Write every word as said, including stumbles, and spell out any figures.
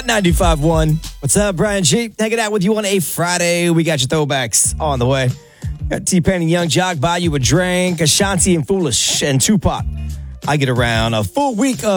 ninety-five point one. What's up, Brian G? Hanging out with you on a Friday. We got your throwbacks on the way. Got T-Pain and Young Jock, Buy You a Drink, Ashanti and Foolish, and Tupac. I Get Around. A full week of